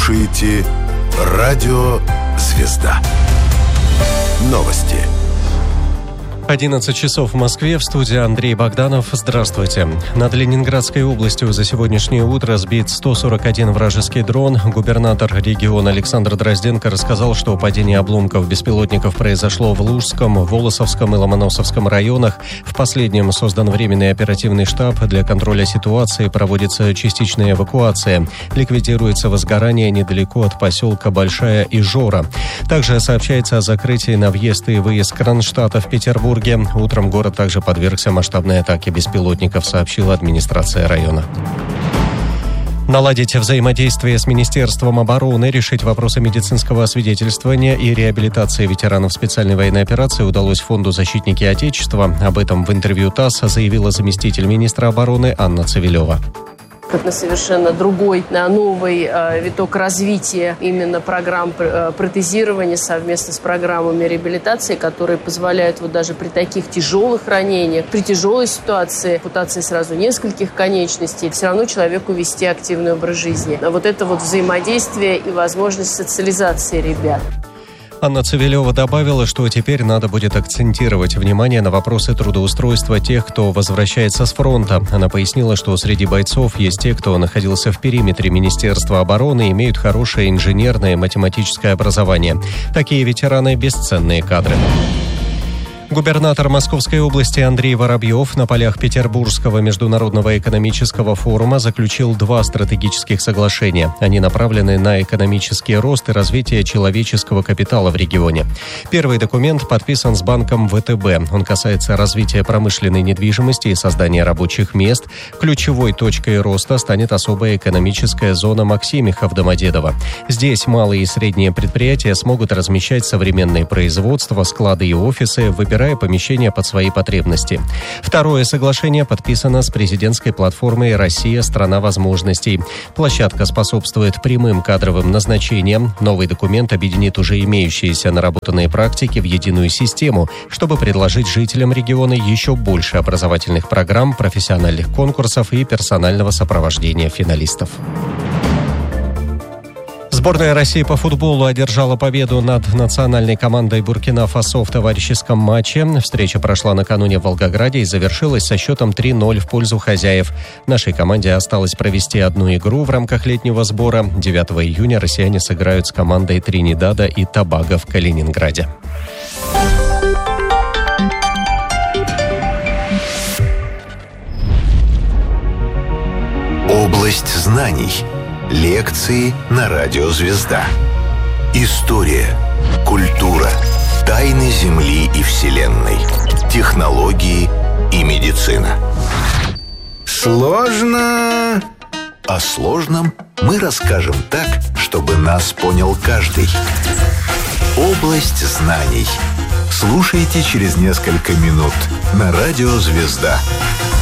слушаете Радио «Звезда». Новости. 11 часов в Москве, в студии Андрей Богданов. Здравствуйте. Над Ленинградской областью за сегодняшнее утро сбит 141 вражеский дрон. Губернатор региона Александр Дрозденко рассказал, что падение обломков беспилотников произошло в Лужском, Волосовском и Ломоносовском районах. В последнем создан временный оперативный штаб. Для контроля ситуации проводится частичная эвакуация. Ликвидируется возгорание недалеко от поселка Большая Ижора. Также сообщается о закрытии на въезд и выезд Кронштадта в Петербург. Утром город также подвергся масштабной атаке беспилотников, сообщила администрация района. Наладить взаимодействие с Министерством обороны, решить вопросы медицинского освидетельствования и реабилитации ветеранов специальной военной операции удалось Фонду «Защитники Отечества». Об этом в интервью ТАСС заявила заместитель министра обороны Анна Цивилева. Это совершенно другой, новый виток развития именно программ протезирования совместно с программами реабилитации, которые позволяют даже при таких тяжелых ранениях, при тяжелой ситуации, ампутации сразу нескольких конечностей, все равно человеку вести активный образ жизни. Это взаимодействие и возможность социализации ребят. Анна Цивилева добавила, что теперь надо будет акцентировать внимание на вопросы трудоустройства тех, кто возвращается с фронта. Она пояснила, что среди бойцов есть те, кто находился в периметре Министерства обороны и имеют хорошее инженерное и математическое образование. Такие ветераны – бесценные кадры. Губернатор Московской области Андрей Воробьев на полях Петербургского международного экономического форума заключил 2 стратегических соглашения. Они направлены на экономический рост и развитие человеческого капитала в регионе. Первый документ подписан с банком ВТБ. Он касается развития промышленной недвижимости и создания рабочих мест. Ключевой точкой роста станет особая экономическая зона Максимихов-Домодедово. Здесь малые и средние предприятия смогут размещать современные производства, склады и офисы, выбирая помещения под свои потребности. Второе соглашение подписано с президентской платформой «Россия – страна возможностей». Площадка способствует прямым кадровым назначениям. Новый документ объединит уже имеющиеся наработанные практики в единую систему, чтобы предложить жителям региона еще больше образовательных программ, профессиональных конкурсов и персонального сопровождения финалистов. Сборная России по футболу одержала победу над национальной командой Буркина-Фасо в товарищеском матче. Встреча прошла накануне в Волгограде и завершилась со счетом 3-0 в пользу хозяев. Нашей команде осталось провести одну игру в рамках летнего сбора. 9 июня россияне сыграют с командой Тринидада и Тобаго в Калининграде. Область знаний. Лекции на Радио «Звезда». История, культура, тайны Земли и Вселенной, технологии и медицина. Сложно? О сложном мы расскажем так, чтобы нас понял каждый. Область знаний. Слушайте через несколько минут на Радио «Звезда».